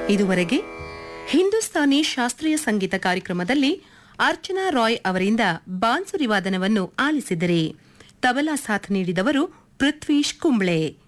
ಇದುವರೆಗೆ ಹಿಂದೂಸ್ತಾನಿ ಶಾಸ್ತ್ರೀಯ ಸಂಗೀತ ಕಾರ್ಯಕ್ರಮದಲ್ಲಿ ಅರ್ಚನಾ ರಾಯ್ ಅವರಿಂದ ಬಾನ್ಸುರಿ ವಾದನವನ್ನು ಆಲಿಸಿದರೆ ತಬಲಾ ಸಾಥ್ ನೀಡಿದವರು ಪೃಥ್ವೀಶ್ ಕುಂಬ್ಳೆ.